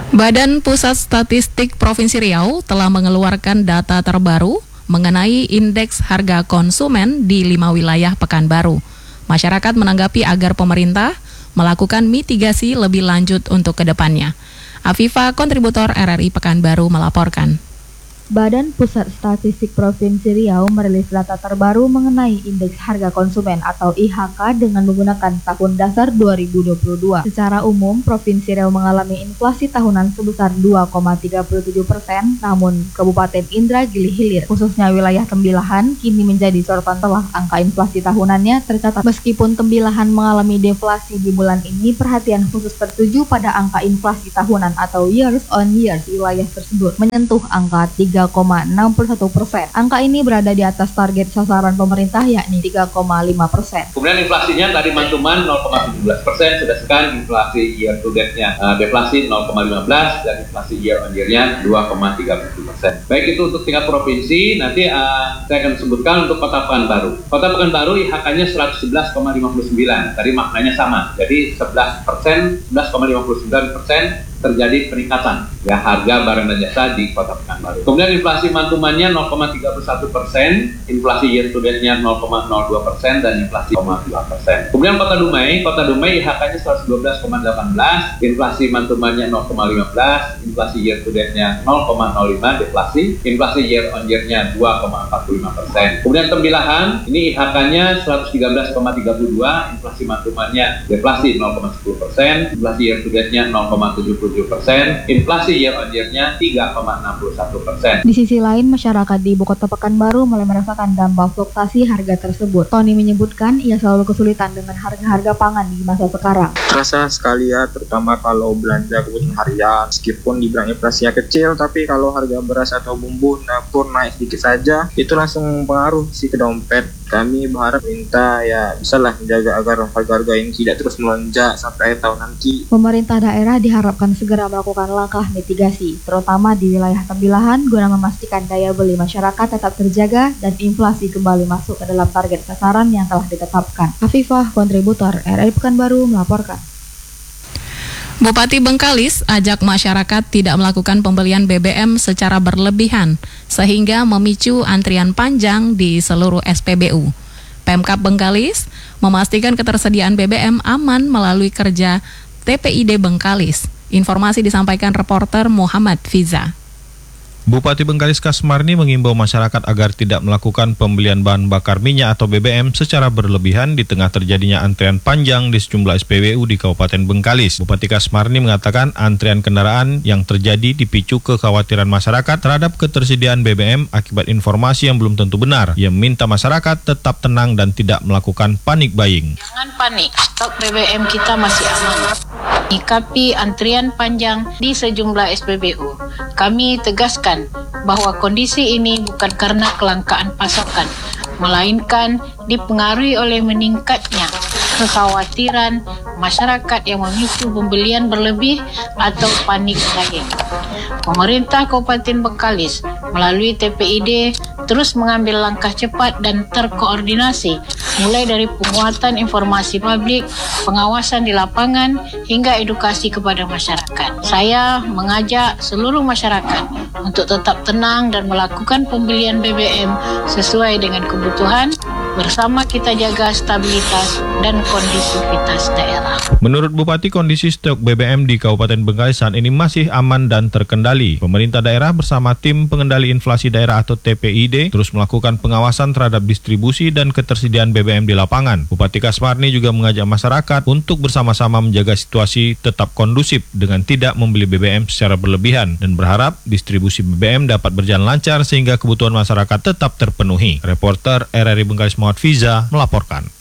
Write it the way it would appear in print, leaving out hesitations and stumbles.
Badan Pusat Statistik Provinsi Riau telah mengeluarkan data terbaru mengenai indeks harga konsumen di 5 wilayah Pekanbaru. Masyarakat menanggapi agar pemerintah melakukan mitigasi lebih lanjut untuk kedepannya. Afifah, kontributor RRI Pekanbaru, melaporkan. Badan Pusat Statistik Provinsi Riau merilis data terbaru mengenai indeks harga konsumen atau IHK dengan menggunakan tahun dasar 2022. Secara umum, Provinsi Riau mengalami inflasi tahunan sebesar 2,37%, namun Kabupaten Indragiri Hilir, khususnya wilayah Tembilahan, kini menjadi sorotan setelah angka inflasi tahunannya tercatat. Meskipun Tembilahan mengalami deflasi di bulan ini, perhatian khusus tertuju pada angka inflasi tahunan atau years on years wilayah tersebut menyentuh angka 3,61%. Angka ini berada di atas target sasaran pemerintah yakni 3,5%. Kemudian inflasinya tadi mantuman 0,17%, sedangkan inflasi year to date-nya deflasi 0,15 dan inflasi year on year-nya 2,37%. Baik itu untuk tingkat provinsi, nanti saya akan sebutkan untuk Kota Pekanbaru. Kota Pekanbaru IHK-nya 111,59. Tadi maknanya sama. Jadi 11,59% terjadi peningkatan ya harga barang dan jasa di Kota Pekanbaru. Kemudian inflasi mantumannya 0,31%, inflasi year to date-nya 0,02% dan inflasi 0,2%. Kemudian Kota Dumai IHK-nya 112,18, inflasi mantumannya 0,15, inflasi year to date-nya 0,05 deflasi, inflasi year on year-nya 2,45%. Kemudian Tembilahan ini IHK-nya 113,32, inflasi mantumannya deflasi 0,10%, inflasi year to date-nya 0,77%, inflasi year on year-nya 3,61%. Di sisi lain, masyarakat di Ibu Kota Pekanbaru mulai merasakan dampak fluktuasi harga tersebut. Tony menyebutkan ia selalu kesulitan dengan harga-harga pangan di masa sekarang. Terasa sekali ya, terutama kalau belanja kebutuhan harian. Meskipun dibilang inflasinya kecil, tapi kalau harga beras atau bumbu dapur naik sedikit saja, itu langsung pengaruh sih ke dompet. Kami berharap pemerintah ya bisalah menjaga agar harga-harga ini tidak terus melonjak sampai akhir tahun nanti. Pemerintah daerah diharapkan segera melakukan langkah mitigasi, terutama di wilayah Tembilahan, guna memastikan daya beli masyarakat tetap terjaga dan inflasi kembali masuk ke dalam target sasaran yang telah ditetapkan. Afifah, kontributor RRI Pekanbaru, melaporkan. Bupati Bengkalis ajak masyarakat tidak melakukan pembelian BBM secara berlebihan sehingga memicu antrian panjang di seluruh SPBU. Pemkab Bengkalis memastikan ketersediaan BBM aman melalui kerja TPID Bengkalis. Informasi disampaikan reporter Muhammad Fiza. Bupati Bengkalis Kasmarni mengimbau masyarakat agar tidak melakukan pembelian bahan bakar minyak atau BBM secara berlebihan di tengah terjadinya antrian panjang di sejumlah SPBU di Kabupaten Bengkalis. Bupati Kasmarni mengatakan antrian kendaraan yang terjadi dipicu kekhawatiran masyarakat terhadap ketersediaan BBM akibat informasi yang belum tentu benar. Ia meminta masyarakat tetap tenang dan tidak melakukan panik buying. Jangan panik, stok BBM kita masih aman. Menyikapi antrian panjang di sejumlah SPBU, kami tegaskan bahwa kondisi ini bukan karena kelangkaan pasokan, melainkan dipengaruhi oleh meningkatnya kekhawatiran masyarakat yang memicu pembelian berlebih atau panik buying. Pemerintah Kabupaten Bengkalis melalui TPID terus mengambil langkah cepat dan terkoordinasi, mulai dari penguatan informasi publik, pengawasan di lapangan, hingga edukasi kepada masyarakat. Saya mengajak seluruh masyarakat untuk tetap tenang dan melakukan pembelian BBM sesuai dengan kebutuhan. Bersama kita jaga stabilitas dan kondisivitas daerah. Menurut Bupati, kondisi stok BBM di Kabupaten Bengkalis saat ini masih aman dan terkendali. Pemerintah daerah bersama tim pengendali inflasi daerah atau TPID terus melakukan pengawasan terhadap distribusi dan ketersediaan BBM di lapangan. Bupati Kasmarni juga mengajak masyarakat untuk bersama-sama menjaga situasi tetap kondusif dengan tidak membeli BBM secara berlebihan dan berharap distribusi BBM dapat berjalan lancar sehingga kebutuhan masyarakat tetap terpenuhi. Reporter RRI Bengkalis Muhammad Fiza melaporkan.